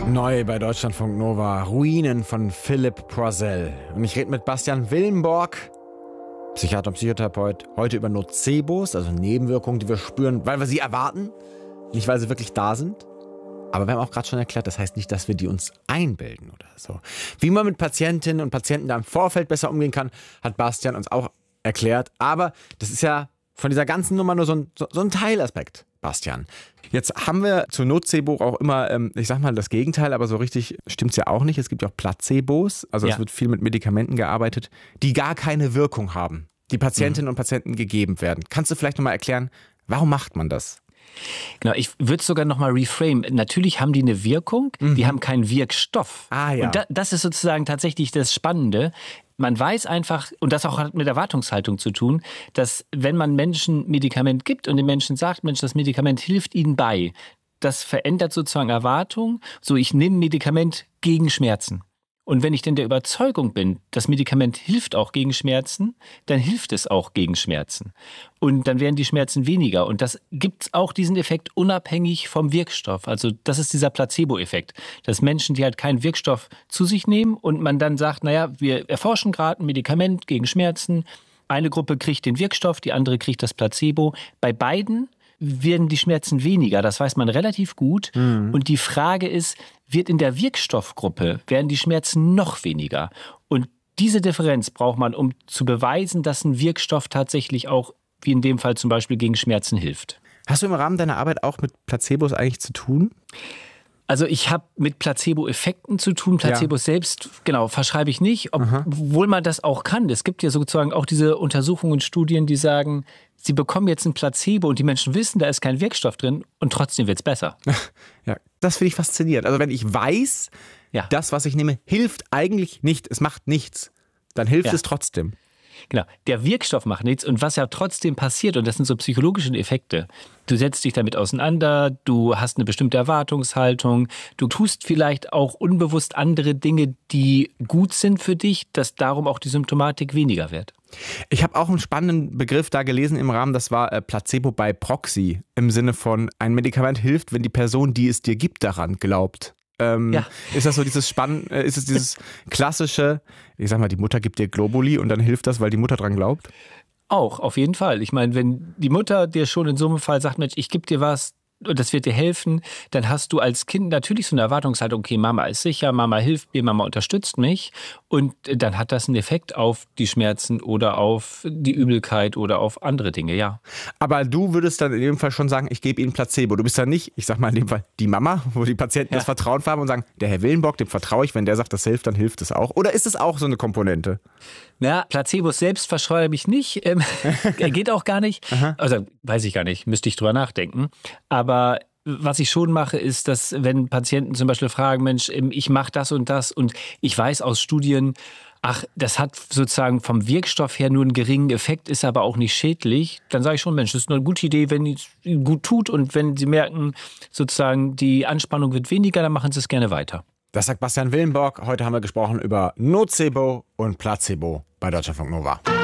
Neu bei Deutschlandfunk Nova, Ruinen von Philipp Poisel. Und ich rede mit Bastian Willenborg, Psychiater und Psychotherapeut, heute über Nocebos, also Nebenwirkungen, die wir spüren, weil wir sie erwarten, nicht weil sie wirklich da sind. Aber wir haben auch gerade schon erklärt, das heißt nicht, dass wir die uns einbilden oder so. Wie man mit Patientinnen und Patienten da im Vorfeld besser umgehen kann, hat Bastian uns auch erklärt. Aber das ist ja von dieser ganzen Nummer nur so ein Teilaspekt, Bastian. Jetzt haben wir zu Nocebo auch immer, ich sag mal, das Gegenteil, aber so richtig stimmt's ja auch nicht. Es gibt ja auch Placebos, also es wird viel mit Medikamenten gearbeitet, die gar keine Wirkung haben, die Patientinnen und Patienten gegeben werden. Kannst du vielleicht nochmal erklären, warum macht man das? Genau, ich würde es sogar nochmal reframe. Natürlich haben die eine Wirkung, die haben keinen Wirkstoff. Ah, ja. Und das ist sozusagen tatsächlich das Spannende. Man weiß einfach, und das auch hat mit Erwartungshaltung zu tun, dass wenn man Menschen Medikament gibt und den Menschen sagt, Mensch, das Medikament hilft ihnen bei, das verändert sozusagen Erwartungen. So, ich nehme Medikament gegen Schmerzen. Und wenn ich denn der Überzeugung bin, das Medikament hilft auch gegen Schmerzen, dann hilft es auch gegen Schmerzen. Und dann werden die Schmerzen weniger. Und das gibt auch diesen Effekt unabhängig vom Wirkstoff. Also das ist dieser Placebo-Effekt, dass Menschen, die halt keinen Wirkstoff zu sich nehmen und man dann sagt, naja, wir erforschen gerade ein Medikament gegen Schmerzen. Eine Gruppe kriegt den Wirkstoff, die andere kriegt das Placebo. Bei beiden werden die Schmerzen weniger, das weiß man relativ gut. Und die Frage ist, wird in der Wirkstoffgruppe, werden die Schmerzen noch weniger? Und diese Differenz braucht man, um zu beweisen, dass ein Wirkstoff tatsächlich auch, wie in dem Fall zum Beispiel, gegen Schmerzen hilft. Hast du im Rahmen deiner Arbeit auch mit Placebos eigentlich zu tun? Also ich habe mit Placebo-Effekten zu tun. Placebos selbst, genau, verschreibe ich nicht, obwohl man das auch kann. Es gibt ja sozusagen auch diese Untersuchungen und Studien, die sagen, sie bekommen jetzt ein Placebo und die Menschen wissen, da ist kein Wirkstoff drin und trotzdem wird es besser. Ja, das finde ich faszinierend. Also wenn ich weiß, das, was ich nehme, hilft eigentlich nicht, es macht nichts, dann hilft es trotzdem. Genau, der Wirkstoff macht nichts und was ja trotzdem passiert, und das sind so psychologische Effekte, du setzt dich damit auseinander, du hast eine bestimmte Erwartungshaltung, du tust vielleicht auch unbewusst andere Dinge, die gut sind für dich, dass darum auch die Symptomatik weniger wird. Ich habe auch einen spannenden Begriff da gelesen im Rahmen, das war Placebo by Proxy, im Sinne von, ein Medikament hilft, wenn die Person, die es dir gibt, daran glaubt. Ist das so ist es dieses klassische, ich sag mal, die Mutter gibt dir Globuli und dann hilft das, weil die Mutter dran glaubt? Auch, auf jeden Fall. Ich meine, wenn die Mutter dir schon in so einem Fall sagt, Mensch, ich gebe dir was und das wird dir helfen, dann hast du als Kind natürlich so eine Erwartungshaltung, okay, Mama ist sicher, Mama hilft mir, Mama unterstützt mich und dann hat das einen Effekt auf die Schmerzen oder auf die Übelkeit oder auf andere Dinge, ja. Aber du würdest dann in dem Fall schon sagen, ich gebe ihnen Placebo. Du bist dann nicht, ich sag mal in dem Fall, die Mama, wo die Patienten das Vertrauen haben und sagen, der Herr Willenborg, dem vertraue ich, wenn der sagt, das hilft, dann hilft es auch. Oder ist es auch so eine Komponente? Na, Placebos selbst verschreibe ich nicht, geht auch gar nicht. Also weiß ich gar nicht, müsste ich drüber nachdenken. Aber was ich schon mache, ist, dass wenn Patienten zum Beispiel fragen, Mensch, ich mache das und ich weiß aus Studien, ach, das hat sozusagen vom Wirkstoff her nur einen geringen Effekt, ist aber auch nicht schädlich, dann sage ich schon, Mensch, das ist eine gute Idee, wenn es gut tut und wenn Sie merken, sozusagen die Anspannung wird weniger, dann machen Sie es gerne weiter. Das sagt Bastian Willenborg. Heute haben wir gesprochen über Nocebo und Placebo bei Deutschlandfunk Nova.